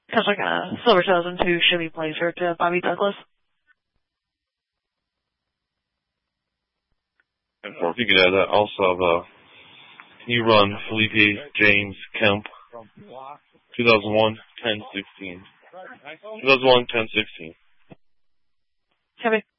Sounds like a Silver 2002 Chevy Blazer to Bobby Douglas. And if you could add that, also can you run Felipe James Kemp 2001 1016? 2001 1016. Chevy.